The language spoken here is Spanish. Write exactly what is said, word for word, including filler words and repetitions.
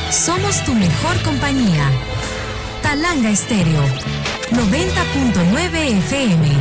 Somos tu mejor compañía. Talanga Estéreo, noventa punto nueve F M.